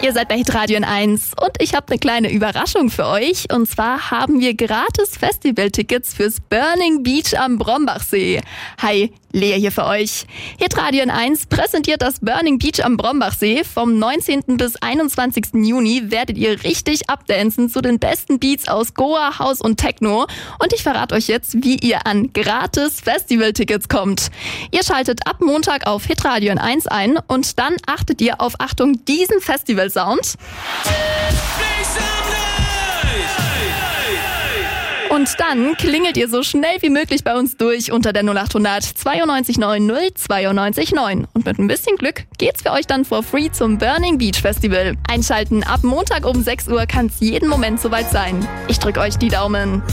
Ihr seid bei Hitradio 1 und ich habe eine kleine Überraschung für euch. Und zwar haben wir gratis Festivaltickets fürs Burning Beach am Brombachsee. Hi, Lea hier für euch. Hitradio 1 präsentiert das Burning Beach am Brombachsee. Vom 19. bis 21. Juni werdet ihr richtig abdancen zu den besten Beats aus Goa, House und Techno. Und ich verrate euch jetzt, wie ihr an gratis Festivaltickets kommt. Ihr schaltet ab Montag auf Hitradio 1 ein und dann achtet ihr auf, Achtung, diesen Festivalsound. Und dann klingelt ihr so schnell wie möglich bei uns durch unter der 0800 92 90 92 9. Und mit ein bisschen Glück geht's für euch dann for free zum Burning Beach Festival. Einschalten ab Montag um 6 Uhr kann's jeden Moment soweit sein. Ich drück euch die Daumen.